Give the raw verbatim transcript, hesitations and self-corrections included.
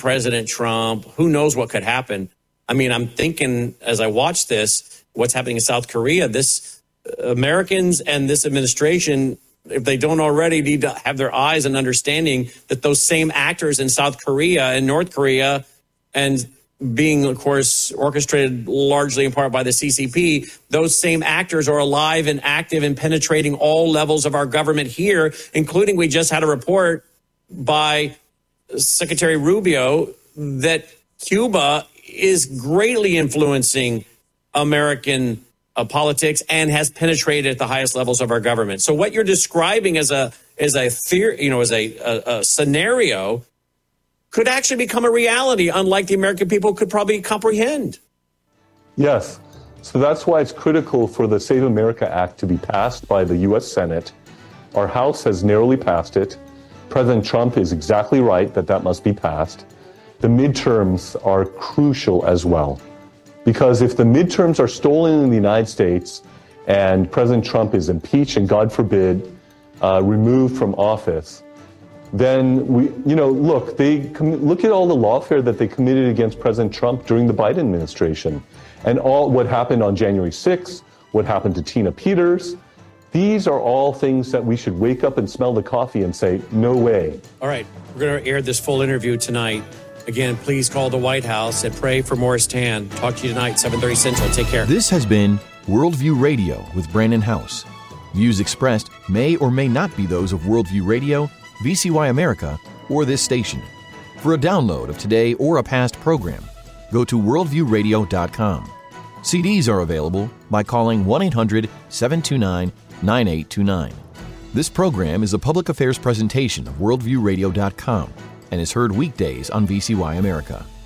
President Trump. Who knows what could happen? I mean, I'm thinking as I watch this, what's happening in South Korea, this Americans and this administration, if they don't already, need to have their eyes and understanding that those same actors in South Korea and North Korea, and being, of course, orchestrated largely in part by the C C P, those same actors are alive and active and penetrating all levels of our government here, including we just had a report by Secretary Rubio that Cuba is greatly influencing American uh, politics and has penetrated at the highest levels of our government. So what you're describing as a as a theory, you know, as a, a, a scenario could actually become a reality, unlike the American people could probably comprehend. Yes. So that's why it's critical for the Save America Act to be passed by the U S Senate. Our House has narrowly passed it. President Trump is exactly right that that must be passed. The midterms are crucial as well, because if the midterms are stolen in the United States and President Trump is impeached and, God forbid, uh, removed from office, then we, you know, look, they com- look at all the lawfare that they committed against President Trump during the Biden administration, and all what happened on January sixth, what happened to Tina Peters. These are all things that we should wake up and smell the coffee and say, no way. All right, we're going to air this full interview tonight. Again, please call the White House and pray for Morris Tan. Talk to you tonight, seven thirty Central. Take care. This has been Worldview Radio with Brandon House. Views expressed may or may not be those of Worldview Radio, V C Y America, or this station. For a download of today or a past program, go to worldview radio dot com. C Ds are available by calling one eight hundred seven two nine nine eight two nine. This program is a public affairs presentation of worldview radio dot com and is heard weekdays on V C Y America.